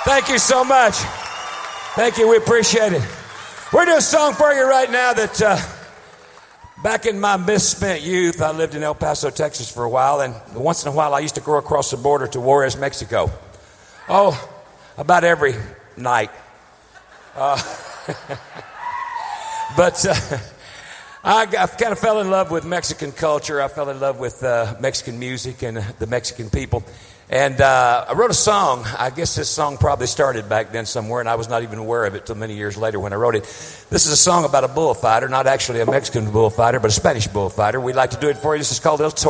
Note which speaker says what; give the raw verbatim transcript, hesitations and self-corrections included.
Speaker 1: Thank you so much. Thank you. We appreciate it. We're doing a song for you right now that uh, back in my misspent youth, I lived in El Paso, Texas for a while, and once in a while I used to go across the border to Juarez, Mexico. Oh, about every night. Uh, but uh, I, I kind of fell in love with Mexican culture. I fell in love with uh, Mexican music and the Mexican people. And uh, I wrote a song. I guess this song probably started back then somewhere, and I was not even aware of it till many years later when I wrote it. This is a song about a bullfighter, not actually a Mexican bullfighter, but a Spanish bullfighter. We'd like to do it for you. This is called El Toro.